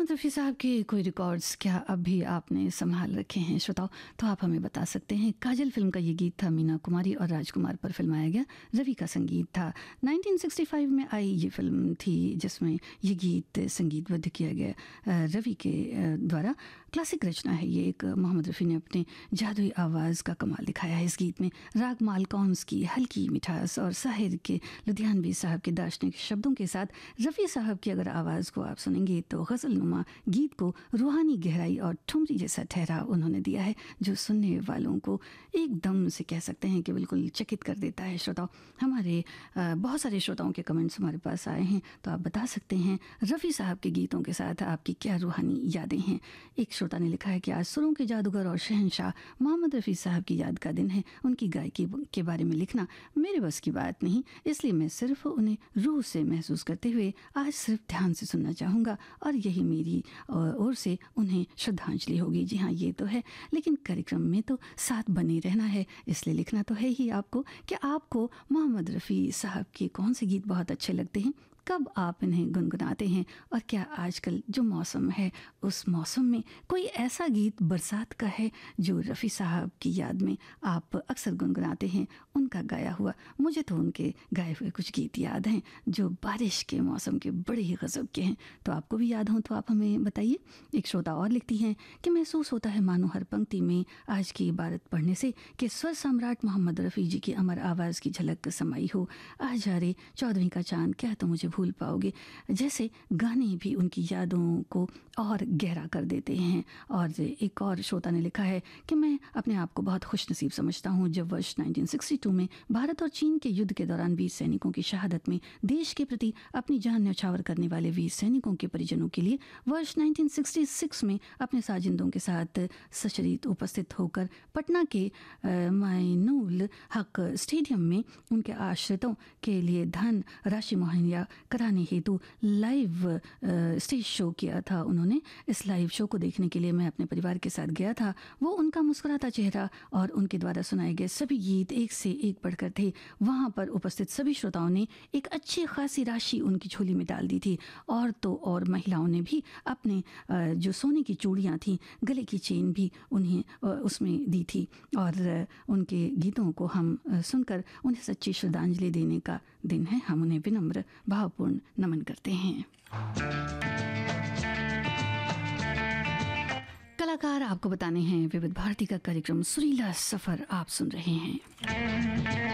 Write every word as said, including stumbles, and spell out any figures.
मोहम्मद रफ़ी साहब के कोई रिकॉर्ड्स क्या अब भी आपने संभाल रखे हैं श्रोताओ, तो आप हमें बता सकते हैं। काजल फिल्म का ये गीत था, मीना कुमारी और राजकुमार पर फिल्माया गया, रवि का संगीत था। नाइनटीन सिक्सटी फाइव में आई ये फिल्म थी जिसमें ये गीत संगीतबद्ध किया गया रवि के द्वारा। क्लासिक रचना है ये एक। मोहम्मद रफ़ी ने अपने जादुई आवाज़ का कमाल दिखाया है इस गीत में। राग मालकौंस की हल्की मिठास और साहिर के लुधियानवी साहब के दार्शनिक शब्दों के साथ रफ़ी साहब की अगर आवाज़ को आप सुनेंगे तो गज़लनुमा गीत को रूहानी गहराई और ठुमरी जैसा ठहराव उन्होंने दिया है, जो सुनने वालों को एकदम से कह सकते हैं कि बिल्कुल चकित कर देता है। श्रोताओं, हमारे बहुत सारे श्रोताओं के कमेंट्स हमारे पास आए हैं, तो आप बता सकते हैं रफ़ी साहब के गीतों के साथ आपकी क्या रूहानी यादें हैं। एक श्रोता ने लिखा है कि आज सुरों के जादूगर और शहंशाह मोहम्मद रफ़ी साहब की याद का दिन है। उनकी गायकी के बारे में लिखना मेरे बस की बात नहीं, इसलिए मैं सिर्फ उन्हें रूह से महसूस करते हुए आज सिर्फ ध्यान से सुनना चाहूँगा और यही मेरी ओर से उन्हें श्रद्धांजलि होगी। जी हाँ, ये तो है, लेकिन कार्यक्रम में तो साथ बने रहना है, इसलिए लिखना तो है ही आपको कि आपको मोहम्मद रफ़ी साहब के कौन से गीत बहुत अच्छे लगते हैं, कब आप इन्हें गुनगुनाते हैं, और क्या आजकल जो मौसम है उस मौसम में कोई ऐसा गीत बरसात का है जो रफ़ी साहब की याद में आप अक्सर गुनगुनाते हैं, उनका गाया हुआ। मुझे तो उनके गाए हुए कुछ गीत याद हैं जो बारिश के मौसम के बड़े ही गज़ब के हैं, तो आपको भी याद हो तो आप हमें बताइए। एक श्रोता और लिखती हैं कि महसूस होता है मानो हर पंक्ति में आज की इबारत पढ़ने से कि स्वर सम्राट मोहम्मद रफ़ी जी की अमर आवाज़ की झलक समाई हो। आ जा रे चौदहवीं का चांद, क्या तो मुझे भूल पाओगे, जैसे गाने भी उनकी यादों को और गहरा कर देते हैं। और एक और श्रोता ने लिखा है कि मैं अपने आप को बहुत खुशनसीब समझता हूँ जब वर्ष नाइनटीन सिक्सटी टू में भारत और चीन के युद्ध के दौरान वीर सैनिकों की शहादत में देश के प्रति अपनी जान न्यौछावर करने वाले वीर सैनिकों के परिजनों के लिए वर्ष नाइनटीन सिक्सटी सिक्स में अपने साजिंदों के साथ सशरीर उपस्थित होकर पटना के माइनुल हक स्टेडियम में उनके आश्रितों के लिए धन राशि मुहैया कराने हेतु लाइव स्टेज शो किया था उन्होंने। इस लाइव शो को देखने के लिए मैं अपने परिवार के साथ गया था। वो उनका मुस्कुराता चेहरा और उनके द्वारा सुनाए गए सभी गीत एक से एक बढ़कर थे। वहाँ पर उपस्थित सभी श्रोताओं ने एक अच्छी खासी राशि उनकी झोली में डाल दी थी, और तो और महिलाओं ने भी अपने जो सोने की चूड़ियाँ थीं, गले की चेन भी उन्हें उसमें दी थी। और उनके गीतों को हम सुनकर उन्हें सच्ची श्रद्धांजलि देने का दिन है। हम उन्हें विनम्र भावपूर्ण नमन करते हैं। कलाकार आपको बताने हैं। विविध भारती का कार्यक्रम सुरीला सफर आप सुन रहे हैं।